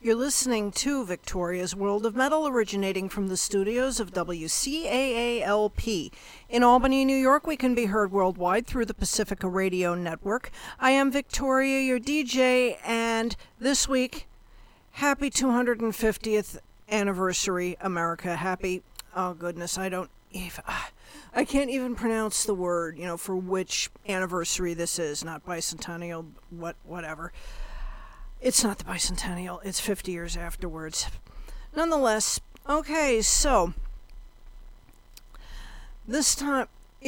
You're listening to Victoria's World of Metal, originating from the studios of WCAALP. In Albany, New York, we can be heard worldwide through the Pacifica Radio Network. I am Victoria, your DJ, and this week, happy 250th anniversary, America. Happy, oh goodness, I can't even pronounce the word, for which anniversary this is. Not bicentennial, whatever. It's not the bicentennial, it's 50 years afterwards. Nonetheless, okay, so this time,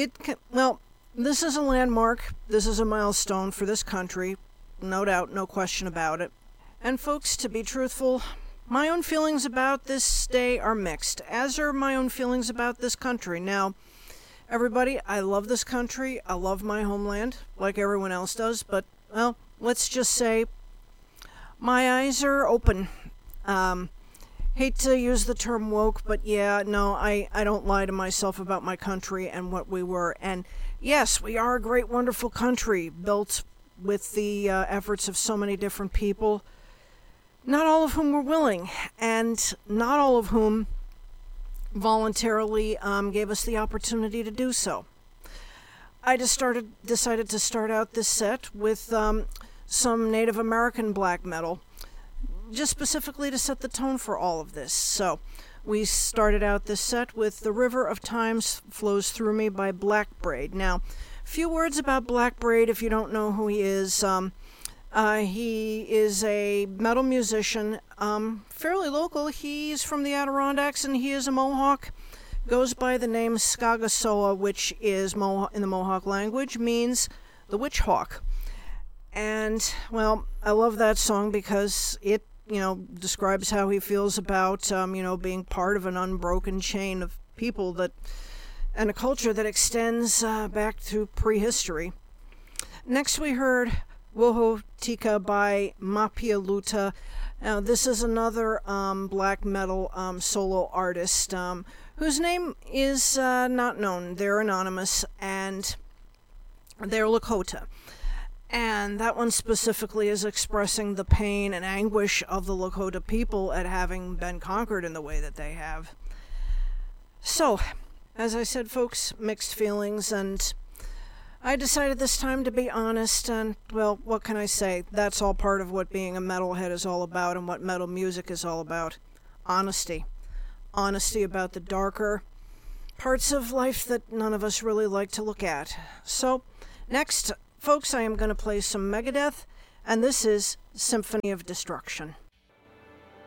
this is a landmark, this is a milestone for this country, no doubt, no question about it. And folks, to be truthful, my own feelings about this day are mixed, as are my own feelings about this country. Now, everybody, I love this country, I love my homeland, like everyone else does, but, let's just say, my eyes are open. Hate to use the term woke, but I don't lie to myself about my country and what we were. And yes, we are a great, wonderful country built with the efforts of so many different people, not all of whom were willing, and not all of whom voluntarily gave us the opportunity to do so. I decided to start out this set with some Native American black metal, just specifically to set the tone for all of this. So we started out this set with The River of Times Flows Through Me by Black Braid. Now, few words about Black Braid if you don't know who he is. He is a metal musician, fairly local. He's from the Adirondacks and he is a Mohawk. Goes by the name Skagasoa, which is in the Mohawk language means the witch hawk. And, I love that song because it, describes how he feels about, being part of an unbroken chain of people and a culture that extends back to prehistory. Next we heard Woho Tika by Mapia Luta. Now, this is another black metal solo artist whose name is not known. They're anonymous, and they're Lakota. And that one specifically is expressing the pain and anguish of the Lakota people at having been conquered in the way that they have. So, as I said, folks, mixed feelings, and I decided this time to be honest, and, what can I say? That's all part of what being a metalhead is all about and what metal music is all about. Honesty. Honesty about the darker parts of life that none of us really like to look at. So, next, folks, I am going to play some Megadeth, and this is Symphony of Destruction.